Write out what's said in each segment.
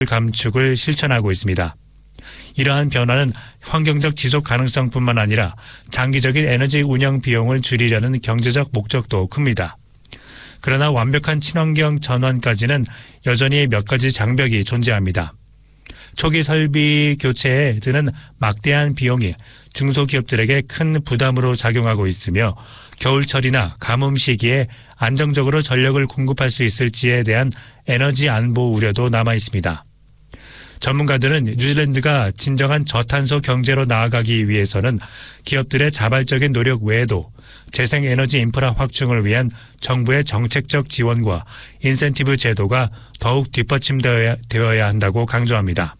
감축을 실천하고 있습니다. 이러한 변화는 환경적 지속 가능성뿐만 아니라 장기적인 에너지 운영 비용을 줄이려는 경제적 목적도 큽니다. 그러나 완벽한 친환경 전환까지는 여전히 몇 가지 장벽이 존재합니다. 초기 설비 교체에 드는 막대한 비용이 중소기업들에게 큰 부담으로 작용하고 있으며 겨울철이나 가뭄 시기에 안정적으로 전력을 공급할 수 있을지에 대한 에너지 안보 우려도 남아 있습니다. 전문가들은 뉴질랜드가 진정한 저탄소 경제로 나아가기 위해서는 기업들의 자발적인 노력 외에도 재생에너지 인프라 확충을 위한 정부의 정책적 지원과 인센티브 제도가 더욱 뒷받침되어야 한다고 강조합니다.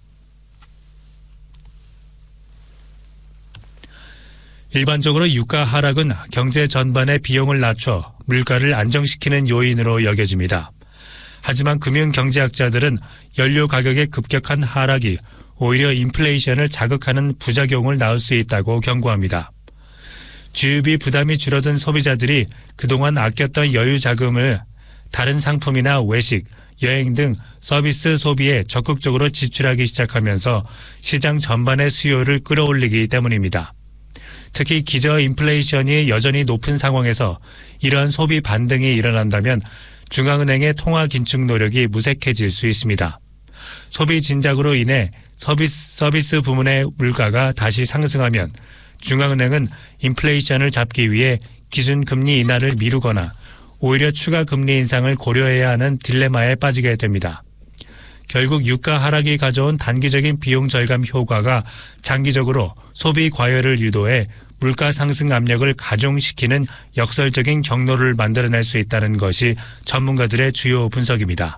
일반적으로 유가 하락은 경제 전반의 비용을 낮춰 물가를 안정시키는 요인으로 여겨집니다. 하지만 금융경제학자들은 연료 가격의 급격한 하락이 오히려 인플레이션을 자극하는 부작용을 낳을 수 있다고 경고합니다. 주유비 부담이 줄어든 소비자들이 그동안 아꼈던 여유 자금을 다른 상품이나 외식, 여행 등 서비스 소비에 적극적으로 지출하기 시작하면서 시장 전반의 수요를 끌어올리기 때문입니다. 특히 기저 인플레이션이 여전히 높은 상황에서 이러한 소비 반등이 일어난다면 중앙은행의 통화 긴축 노력이 무색해질 수 있습니다. 소비 진작으로 인해 서비스 부문의 물가가 다시 상승하면 중앙은행은 인플레이션을 잡기 위해 기준금리 인하를 미루거나 오히려 추가 금리 인상을 고려해야 하는 딜레마에 빠지게 됩니다. 결국 유가 하락이 가져온 단기적인 비용 절감 효과가 장기적으로 소비 과열을 유도해 물가 상승 압력을 가중시키는 역설적인 경로를 만들어낼 수 있다는 것이 전문가들의 주요 분석입니다.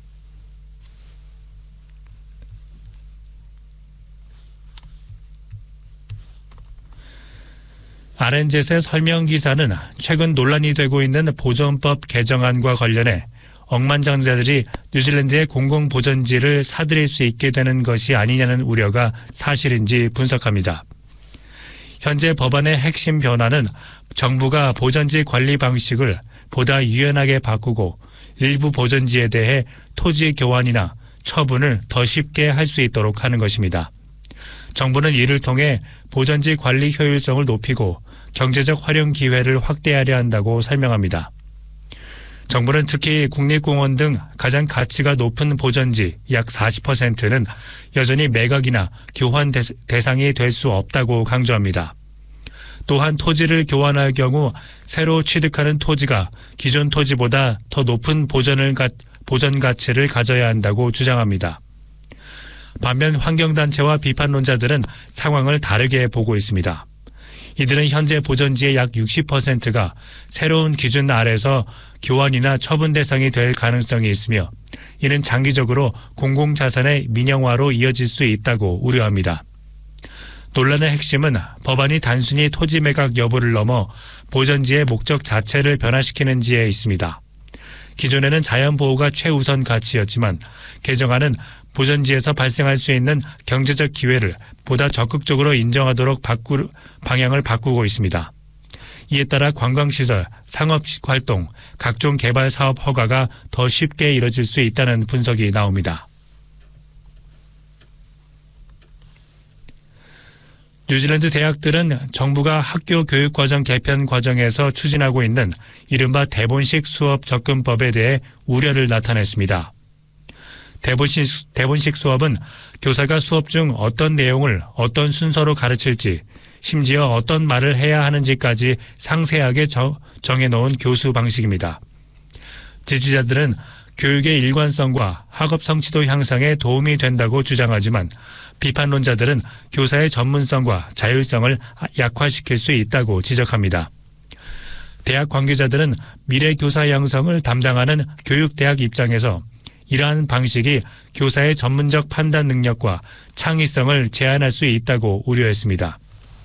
RNZ의 설명 기사는 최근 논란이 되고 있는 보존법 개정안과 관련해 억만장자들이 뉴질랜드의 공공보전지를 사들일 수 있게 되는 것이 아니냐는 우려가 사실인지 분석합니다. 현재 법안의 핵심 변화는 정부가 보전지 관리 방식을 보다 유연하게 바꾸고 일부 보전지에 대해 토지 교환이나 처분을 더 쉽게 할 수 있도록 하는 것입니다. 정부는 이를 통해 보전지 관리 효율성을 높이고 경제적 활용 기회를 확대하려 한다고 설명합니다. 정부는 특히 국립공원 등 가장 가치가 높은 보전지 약 40%는 여전히 매각이나 교환 대상이 될 수 없다고 강조합니다. 또한 토지를 교환할 경우 새로 취득하는 토지가 기존 토지보다 더 높은 보전 가치를 가져야 한다고 주장합니다. 반면 환경단체와 비판론자들은 상황을 다르게 보고 있습니다. 이들은 현재 보전지의 약 60%가 새로운 기준 아래서 교환이나 처분 대상이 될 가능성이 있으며 이는 장기적으로 공공자산의 민영화로 이어질 수 있다고 우려합니다. 논란의 핵심은 법안이 단순히 토지 매각 여부를 넘어 보전지의 목적 자체를 변화시키는지에 있습니다. 기존에는 자연보호가 최우선 가치였지만 개정안은 보전지에서 발생할 수 있는 경제적 기회를 보다 적극적으로 인정하도록 방향을 바꾸고 있습니다. 이에 따라 관광시설, 상업활동, 각종 개발 사업 허가가 더 쉽게 이뤄질 수 있다는 분석이 나옵니다. 뉴질랜드 대학들은 정부가 학교 교육과정 개편 과정에서 추진하고 있는 이른바 대본식 수업 접근법에 대해 우려를 나타냈습니다. 대본식 수업은 교사가 수업 중 어떤 내용을 어떤 순서로 가르칠지, 심지어 어떤 말을 해야 하는지까지 상세하게 정해놓은 교수 방식입니다. 지지자들은 교육의 일관성과 학업 성취도 향상에 도움이 된다고 주장하지만 비판론자들은 교사의 전문성과 자율성을 약화시킬 수 있다고 지적합니다. 대학 관계자들은 미래 교사 양성을 담당하는 교육대학 입장에서 이러한 방식이 교사의 전문적 판단 능력과 창의성을 제한할 수 있다고 우려했습니다.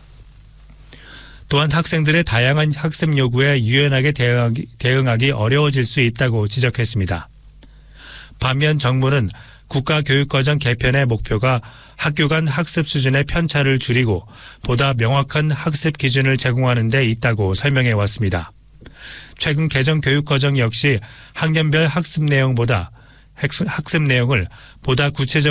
또한 학생들의 다양한 학습 요구에 유연하게 대응하기 어려워질 수 있다고 지적했습니다. 반면 정부는 국가교육과정 개편의 목표가 학교 간 학습 수준의 편차를 줄이고 보다 명확한 학습 기준을 제공하는 데 있다고 설명해 왔습니다. 최근 개정 교육과정 역시 학년별 학습 내용보다 학습 내용을 보다 구체적으로